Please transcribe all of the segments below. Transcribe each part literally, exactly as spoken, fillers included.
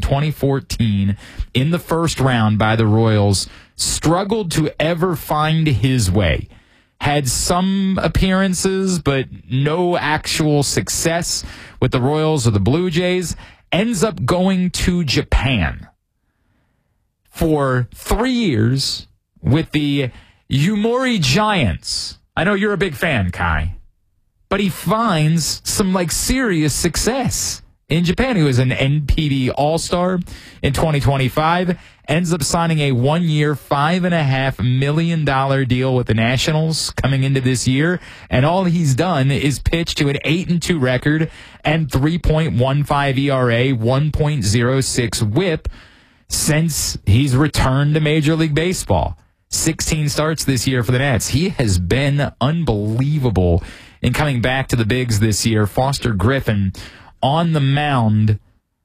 twenty fourteen in the first round by the Royals, struggled to ever find his way. Had some appearances, but no actual success with the Royals or the Blue Jays. Ends up going to Japan for three years with the Yomiuri Giants. I know you're a big fan, Kai, but he finds some like serious success in Japan. He was an N P B All-Star in twenty twenty-five. Ends up signing a one-year, five and a half million dollar deal with the Nationals coming into this year, and all he's done is pitch to an eight and two record and three point one five E R A, one point oh six WHIP since he's returned to Major League Baseball. sixteen starts this year for the Nats. He has been unbelievable in coming back to the bigs this year. Foster Griffin on the mound,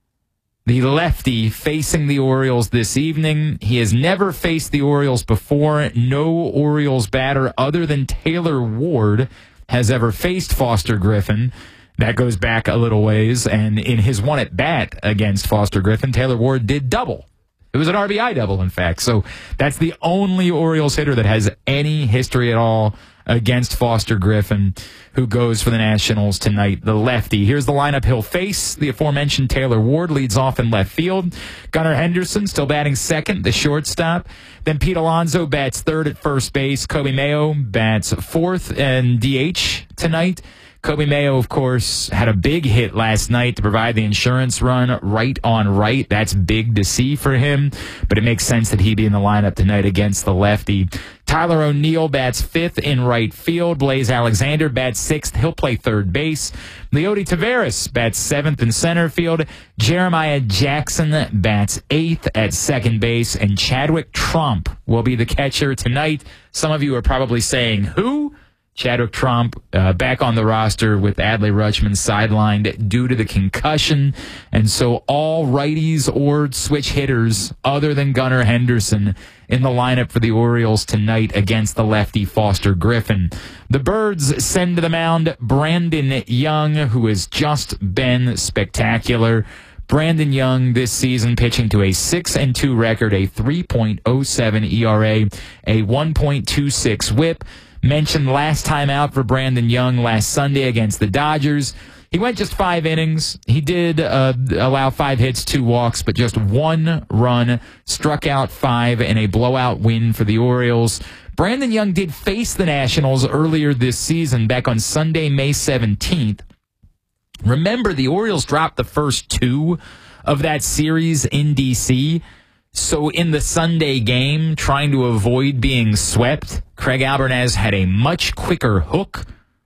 the lefty facing the Orioles this evening. He has never faced the Orioles before. No Orioles batter other than Taylor Ward has ever faced Foster Griffin. That goes back a little ways. And in his one at bat against Foster Griffin, Taylor Ward did double. It was an R B I double, in fact. So that's the only Orioles hitter that has any history at all against Foster Griffin, who goes for the Nationals tonight, the lefty. Here's the lineup he'll face. The aforementioned Taylor Ward leads off in left field. Gunnar Henderson still batting second, the shortstop. Then Pete Alonso bats third at first base. Kobe Mayo bats fourth and D H tonight. Kobe Mayo, of course, had a big hit last night to provide the insurance run right on right. That's big to see for him, but it makes sense that he be in the lineup tonight against the lefty. Tyler O'Neill bats fifth in right field. Blaze Alexander bats sixth. He'll play third base. Leody Taveras bats seventh in center field. Jeremiah Jackson bats eighth at second base. And Chadwick Tromp will be the catcher tonight. Some of you are probably saying, who? Chadwick Tromp uh, back on the roster with Adley Rutschman sidelined due to the concussion. And so all righties or switch hitters other than Gunnar Henderson in the lineup for the Orioles tonight against the lefty Foster Griffin. The Birds send to the mound Brandon Young, who has just been spectacular. Brandon Young this season pitching to a six and two record, a three point oh seven E R A, a one point two six WHIP. Mentioned last time out for Brandon Young last Sunday against the Dodgers. He went just five innings. He did uh, allow five hits, two walks, but just one run, struck out five in a blowout win for the Orioles. Brandon Young did face the Nationals earlier this season, back on Sunday, May seventeenth. Remember, the Orioles dropped the first two of that series in D C, so in the Sunday game, trying to avoid being swept, Craig Albernaz had a much quicker hook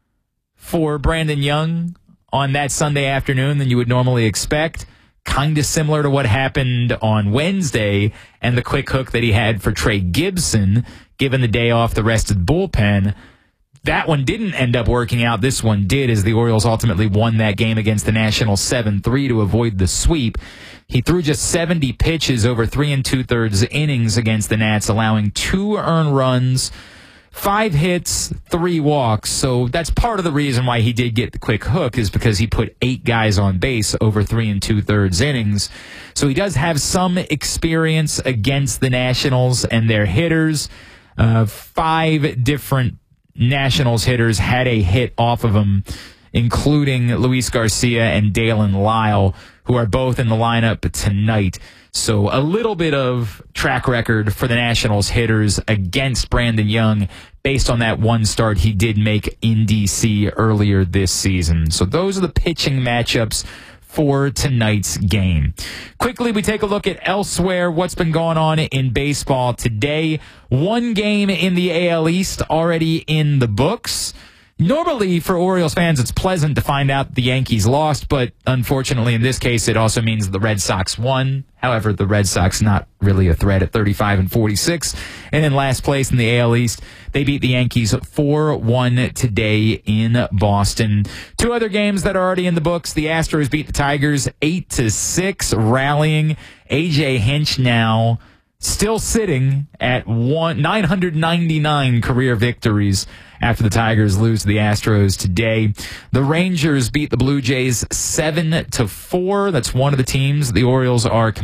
for Brandon Young on that Sunday afternoon than you would normally expect. Kind of similar to what happened on Wednesday and the quick hook that he had for Trey Gibson, given the day off the rest of the bullpen. That one didn't end up working out. This one did, as the Orioles ultimately won that game against the Nationals seven three to avoid the sweep. He threw just seventy pitches over three and two-thirds innings against the Nats, allowing two earned runs, five hits, three walks. So that's part of the reason why he did get the quick hook, is because he put eight guys on base over three and two-thirds innings. So he does have some experience against the Nationals and their hitters. Uh, five different Nationals hitters had a hit off of him, including Luis Garcia and Dalen Lyle, who are both in the lineup tonight. So a little bit of track record for the Nationals hitters against Brandon Young based on that one start he did make in D C earlier this season. So those are the pitching matchups for tonight's game. Quickly, we take a look at elsewhere, what's been going on in baseball today. One game in the A L East already in the books. Normally, for Orioles fans, it's pleasant to find out the Yankees lost, but unfortunately, in this case, it also means the Red Sox won. However, the Red Sox not really a threat at thirty-five and forty-six. And in last place in the A L East, they beat the Yankees four one today in Boston. Two other games that are already in the books. The Astros beat the Tigers eight to six, rallying. A J Hinch now still sitting at one nine hundred ninety-nine career victories after the Tigers lose to the Astros today. The Rangers beat the Blue Jays seven to four. That's one of the teams the Orioles are